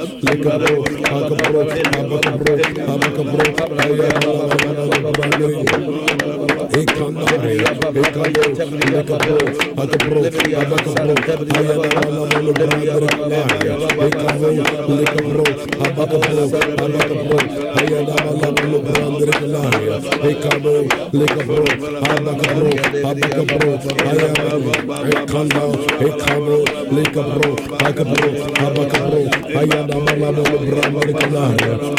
Lekabro, Akabro, Abakabro, Abakabro, Ayabro, Ekandare, Ekando, Lekabro, Akabro, Abakabro, Ayabro, Ekabo, Lekabro, Abakabro, Abakabro, Ayabro, Ekabo, Lekabro, Abakabro, Abakabro, Ayabro, Ekando, Ekabo, Lekabro, Akabro, Abakabro, Ayabro,